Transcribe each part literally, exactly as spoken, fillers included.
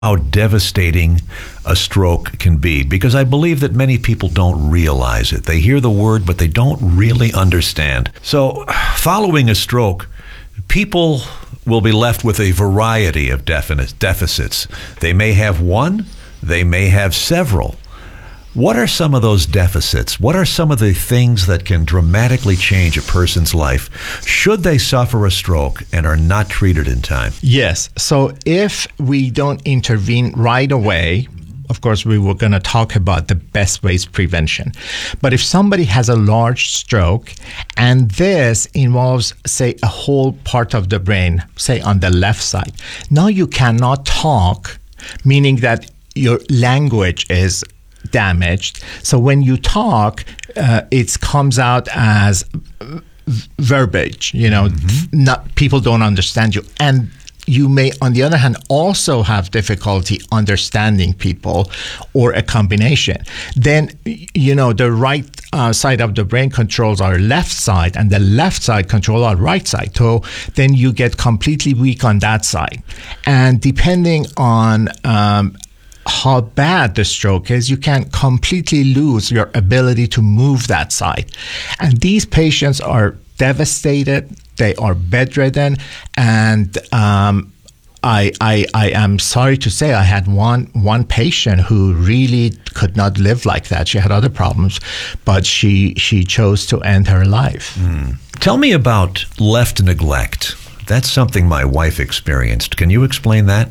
how devastating a stroke can be, because I believe that many people don't realize it. They hear the word, but they don't really understand. So, following a stroke, people will be left with a variety of definite deficits. They may have one, they may have several. What are some of those deficits? What are some of the things that can dramatically change a person's life should they suffer a stroke and are not treated in time? Yes. So if we don't intervene right away, of course, we were going to talk about the best ways prevention. But if somebody has a large stroke and this involves, say, a whole part of the brain, say on the left side, now you cannot talk, meaning that your language is damaged. So when you talk, uh, it comes out as verbiage, you know, mm-hmm. not, people don't understand you. And you may, on the other hand, also have difficulty understanding people or a combination. Then, you know, the right uh, side of the brain controls our left side and the left side controls our right side. So then you get completely weak on that side. And depending on um, how bad the stroke is, you can completely lose your ability to move that side. And these patients are devastated, they are bedridden, and um, I, I I am sorry to say I had one one patient who really could not live like that. She had other problems, but she she chose to end her life. Mm. Tell me about left neglect. That's something my wife experienced. Can you explain that?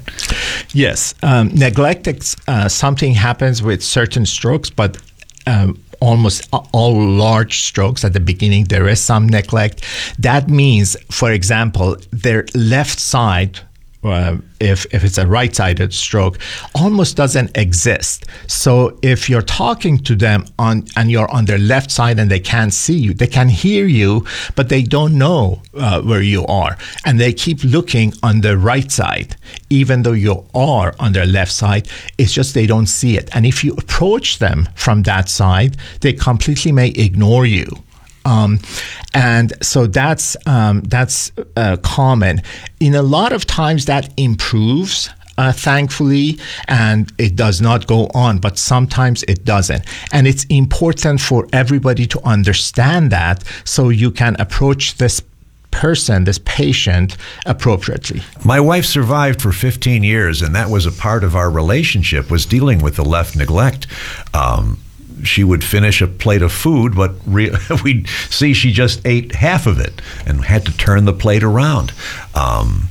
Yes. Um, neglect is uh, something happens with certain strokes, but um, almost all large strokes at the beginning, there is some neglect. That means, for example, their left side, uh, if, if it's a right-sided stroke, almost doesn't exist. So if you're talking to them on and you're on their left side and they can't see you, they can hear you, but they don't know uh, where you are. And they keep looking on the right side, even though you are on their left side. It's just they don't see it. And if you approach them from that side, they completely may ignore you. Um, and so that's um, that's uh, common. In a lot of times that improves, uh, thankfully, and it does not go on, but sometimes it doesn't. And it's important for everybody to understand that so you can approach this person, this patient, appropriately. My wife survived for fifteen years, and that was a part of our relationship, was dealing with the left neglect. Um, She would finish a plate of food, but re- we'd see she just ate half of it and had to turn the plate around. Um,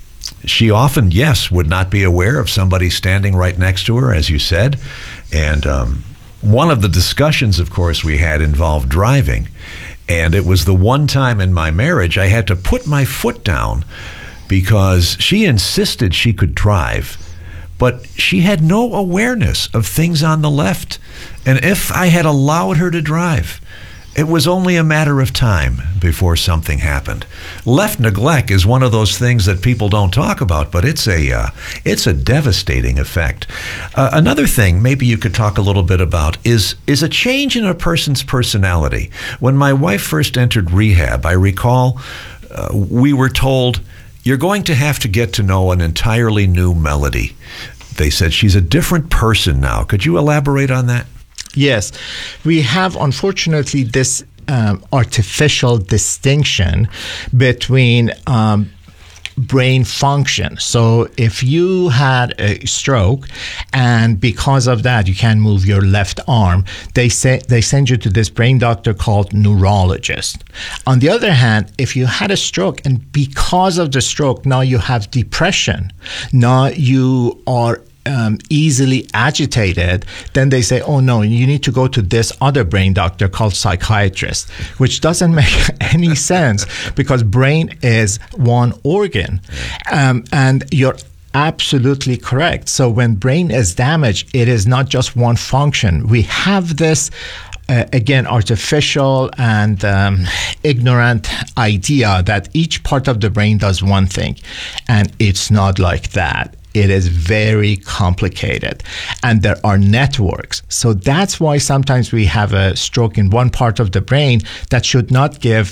she often, yes, would not be aware of somebody standing right next to her, as you said. And um, one of the discussions, of course, we had involved driving. And it was the one time in my marriage I had to put my foot down because she insisted she could drive, but she had no awareness of things on the left. And if I had allowed her to drive, it was only a matter of time before something happened. Left neglect is one of those things that people don't talk about, but it's a uh, it's a devastating effect. Uh, another thing maybe you could talk a little bit about is is a change in a person's personality. When my wife first entered rehab, I recall uh, we were told, you're going to have to get to know an entirely new Melody. They said she's a different person now. Could you elaborate on that? Yes. We have, unfortunately, this um, artificial distinction between um, brain function. So if you had a stroke and because of that you can't move your left arm, they say they send you to this brain doctor called neurologist. On the other hand, if you had a stroke and because of the stroke now you have depression, now you are Um, easily agitated, then they say, oh no, you need to go to this other brain doctor called psychiatrist, which doesn't make any sense because brain is one organ. Um, and you're absolutely correct. So when brain is damaged, it is not just one function. We have this Uh, again, artificial and um, ignorant idea that each part of the brain does one thing, and it's not like that. It is very complicated, and there are networks. So that's why sometimes we have a stroke in one part of the brain that should not give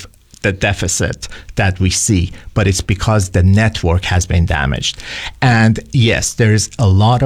the deficit that we see, but it's because the network has been damaged. And yes, there is a lot of